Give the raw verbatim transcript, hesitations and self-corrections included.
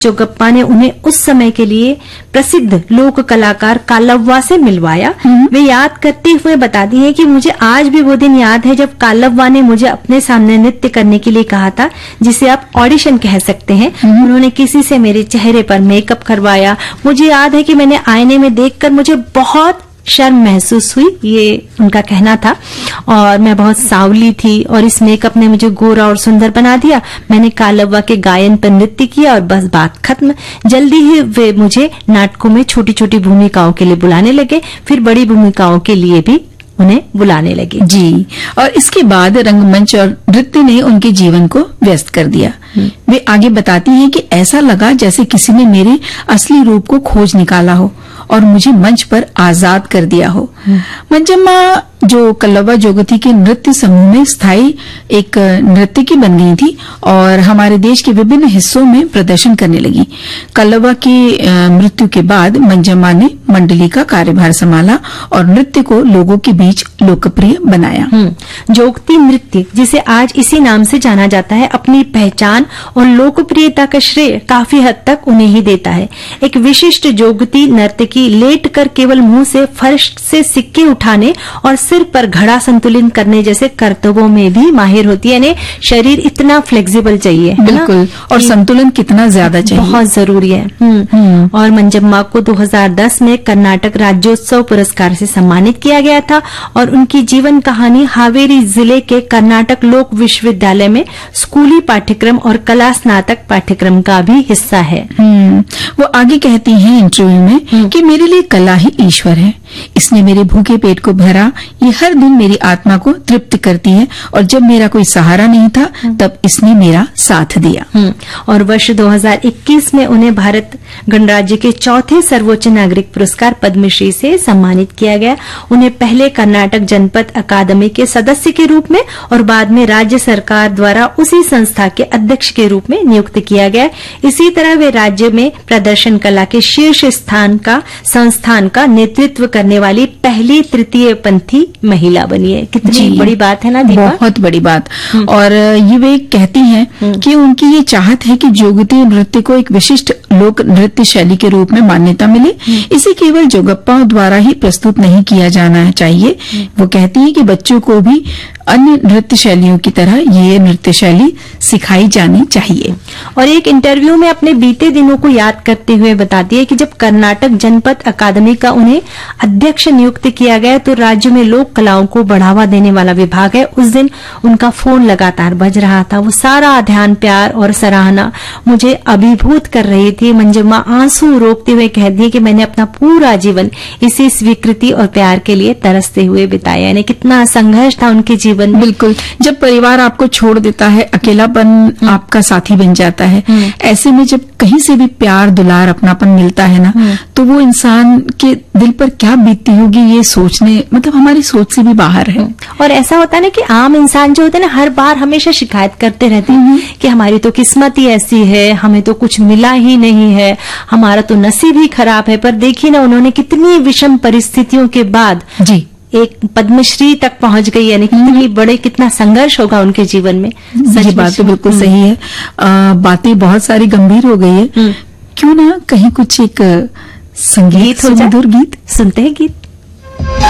जोगप्पा ने उन्हें उस समय के लिए प्रसिद्ध लोक कलाकार कालव्वा से मिलवाया। वे याद करते हुए बताती हैं कि मुझे आज भी वो दिन याद है जब कालव्वा ने मुझे अपने सामने नृत्य करने के लिए कहा था, जिसे आप ऑडिशन कह सकते हैं। उन्होंने किसी से मेरे चेहरे पर मेकअप करवाया। मुझे याद है कि मैंने आईने में देखकर मुझे बहुत शर्म महसूस हुई, ये उनका कहना था, और मैं बहुत सांवली थी और इस मेकअप ने मुझे गोरा और सुंदर बना दिया। मैंने कालव्वा के गायन पर नृत्य किया और बस बात खत्म। जल्दी ही वे मुझे नाटकों में छोटी छोटी भूमिकाओं के लिए बुलाने लगे, फिर बड़ी भूमिकाओं के लिए भी उन्हें बुलाने लगे। जी, और इसके बाद रंगमंच और नृत्य ने उनके जीवन को व्यस्त कर दिया। वे आगे बताती हैं कि ऐसा लगा जैसे किसी ने मेरे असली रूप को खोज निकाला हो और मुझे मंच पर आजाद कर दिया हो। मंजम्मा जो कल्लव्वा जोगती के नृत्य समूह में स्थायी एक नृत्यकी बन गई थी और हमारे देश के विभिन्न हिस्सों में प्रदर्शन करने लगी। कल्लव्वा की मृत्यु के बाद मंजम्मा ने मंडली का कार्यभार संभाला और नृत्य को लोगों के बीच लोकप्रिय बनाया। जोगती नृत्य, जिसे आज इसी नाम से जाना जाता है, अपनी पहचान और लोकप्रियता का श्रेय काफी हद तक उन्हें ही देता है। एक विशिष्ट जोगती नर्तकी लेट कर केवल मुंह से फर्श से सिक्के उठाने और सिर पर घड़ा संतुलित करने जैसे कर्तव्यों में भी माहिर होती है। यानी शरीर इतना फ्लेक्सिबल चाहिए, बिल्कुल, और संतुलन कितना ज्यादा चाहिए, बहुत जरूरी है। और मंजम्मा को दो हज़ार दस में कर्नाटक राज्योत्सव पुरस्कार से सम्मानित किया गया था और उनकी जीवन कहानी हावेरी जिले के कर्नाटक लोक विश्वविद्यालय में स्कूली पाठ्यक्रम और कला स्नातक पाठ्यक्रम का भी हिस्सा है। वो आगे कहती हैं इंटरव्यू में कि मेरे लिए कला ही ईश्वर है, इसने मेरे भूखे पेट को भरा, ये हर दिन मेरी आत्मा को तृप्त करती है और जब मेरा कोई सहारा नहीं था तब इसने मेरा साथ दिया। और वर्ष दो हज़ार इक्कीस में उन्हें भारत गणराज्य के चौथे सर्वोच्च नागरिक पुरस्कार पद्मश्री से सम्मानित किया गया। उन्हें पहले कर्नाटक जनपद अकादमी के सदस्य के रूप में और बाद में राज्य सरकार द्वारा उसी संस्था के अध्यक्ष के रूप में नियुक्त किया गया। इसी तरह वे राज्य में प्रदर्शन कला के शीर्ष स्थान का संस्थान का नेतृत्व करने वाली पहली तृतीय पंथी महिला बनी है। कितनी बड़ी बात है ना दीपा? बहुत बड़ी बात। और ये वे कहती हैं कि उनकी ये चाहत है कि जोगती नृत्य को एक विशिष्ट लोक नृत्य शैली के रूप में मान्यता मिले। इसे केवल जोगप्पा द्वारा ही प्रस्तुत नहीं किया जाना चाहिए। वो कहती हैं कि बच्चों को भी अन्य नृत्य शैलियों की तरह ये नृत्य शैली सिखाई जानी चाहिए। और एक इंटरव्यू में अपने बीते दिनों को याद करते हुए बताती है कि जब कर्नाटक जनपद अकादमी का उन्हें अध्यक्ष नियुक्त किया गया तो राज्य में लोक कलाओं को बढ़ावा देने वाला विभाग है, उस दिन उनका फोन लगातार बज रहा था। वो सारा ध्यान, प्यार और सराहना मुझे अभिभूत कर रही थी। मंजम्मा आंसू रोकते हुए कहती है कि मैंने अपना पूरा जीवन इसी स्वीकृति और प्यार के लिए तरसते हुए बिताया। यानी कितना संघर्ष था उनके जीवन। बिल्कुल, जब परिवार आपको छोड़ देता है, अकेलापन आपका साथी बन जाता है, ऐसे में जब कहीं से भी प्यार, दुलार, अपनापन मिलता है ना, तो वो इंसान के दिल पर क्या बीतती होगी ये सोचने, मतलब हमारी सोच से भी बाहर है। और ऐसा होता है ना कि आम इंसान जो होते हैं ना, हर बार हमेशा शिकायत करते रहते हैं कि हमारी तो किस्मत ही ऐसी है, हमें तो कुछ मिला ही नहीं है, हमारा तो नसीब ही खराब है। पर देखिए ना, उन्होंने कितनी विषम परिस्थितियों के बाद जी एक पद्मश्री तक पहुंच गई। यानी कितनी बड़े, कितना संघर्ष होगा उनके जीवन में। ये बात तो बिल्कुल सही है। आ, बातें बहुत सारी गंभीर हो गई है, क्यों ना कहीं कुछ एक संगीत, सुमधुर गीत सुनते हैं। गीत